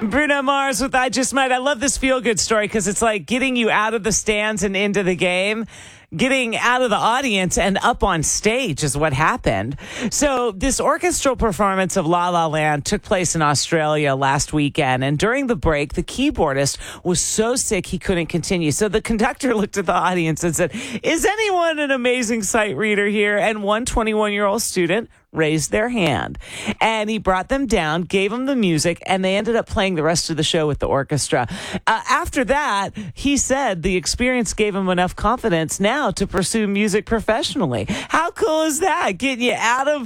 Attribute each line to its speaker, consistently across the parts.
Speaker 1: Bruno Mars with I Just Might. I love this feel-good story because it's like getting you out of the stands and into the game. Getting out of the audience and up on stage is what happened. So this orchestral performance of La La Land took place in Australia last weekend. And during the break, the keyboardist was so sick he couldn't continue. So the conductor looked at the audience and said, "Is anyone an amazing sight reader here?" And one 21-year-old student raised their hand. And he brought them down, gave them the music, and they ended up playing the rest of the show with the orchestra. After that, he said the experience gave him enough confidence now to pursue music professionally. How cool is that? Getting you out of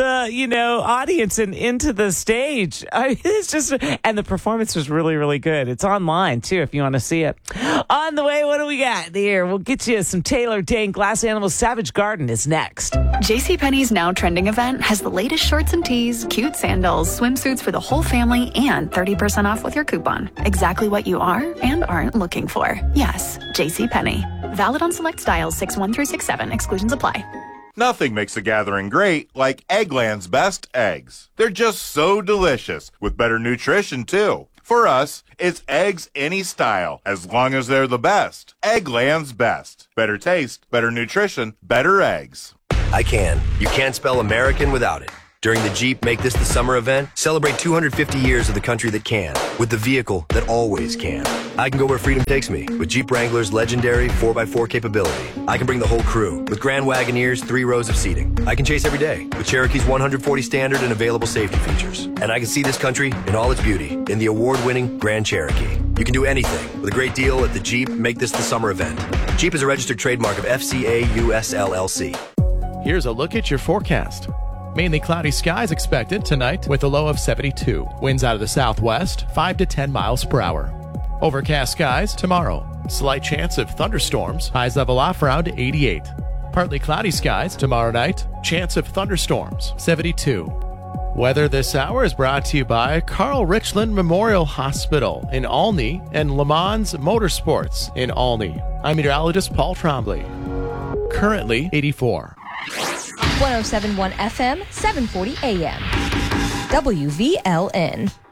Speaker 1: the, audience and into the stage. It's just, and the performance was really, really good. It's online too, if you want to see it. On the way, what do we got here? We'll get you some Taylor Dane. Glass Animals Savage Garden is next.
Speaker 2: JCPenney's Now Trending event has the latest shorts and tees, cute sandals, swimsuits for the whole family, and 30% off with your coupon. Exactly what you are and aren't looking for. Yes, JCPenney. Valid on select styles 6-1 through 6-7. Exclusions apply.
Speaker 3: Nothing makes a gathering great like Eggland's best eggs. They're just so delicious, with better nutrition too. For us, it's eggs any style, as long as they're the best. Eggland's best. Better taste, better nutrition, better eggs.
Speaker 4: I can. You can't spell American without it. During the Jeep Make This the Summer event, celebrate 250 years of the country that can, with the vehicle that always can. I can go where freedom takes me, with Jeep Wrangler's legendary 4x4 capability. I can bring the whole crew, with Grand Wagoneer's 3 rows of seating. I can chase every day, with Cherokee's 140 standard and available safety features. And I can see this country in all its beauty, in the award-winning Grand Cherokee. You can do anything, with a great deal at the Jeep Make This the Summer event. Jeep is a registered trademark of FCA US LLC.
Speaker 5: Here's a look at your forecast. Mainly cloudy skies expected tonight with a low of 72. Winds out of the southwest, 5 to 10 miles per hour. Overcast skies tomorrow. Slight chance of thunderstorms. Highs level off around 88. Partly cloudy skies tomorrow night. Chance of thunderstorms, 72. Weather this hour is brought to you by Carl Richland Memorial Hospital in Olney and Le Mans Motorsports in Olney. I'm meteorologist Paul Trombley. Currently 84.
Speaker 6: 107.1 FM, 740 AM. WVLN.